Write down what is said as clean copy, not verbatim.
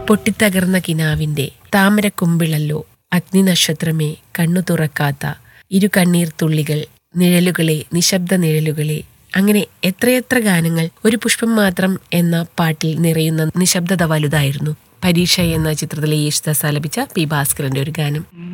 പൊട്ടിത്തകർന്ന കിനാവിന്റെ താമരക്കുമ്പിളല്ലോ, അഗ്നിനക്ഷത്രമേ കണ്ണു തുറക്കാത്ത ഇരു കണ്ണീർ തുള്ളികൾ, നിഴലുകളെ, നിശബ്ദ നിഴലുകളെ, അങ്ങനെ എത്രയെത്ര ഗാനങ്ങൾ. ഒരു പുഷ്പം മാത്രം എന്ന പാട്ടിൽ നിറയുന്ന നിശബ്ദത വലുതായിരുന്നു. പരീക്ഷ എന്ന ചിത്രത്തിലെ യേശുദാസ് ആലപിച്ച പി ഭാസ്കരന്റെ ഒരു ഗാനം.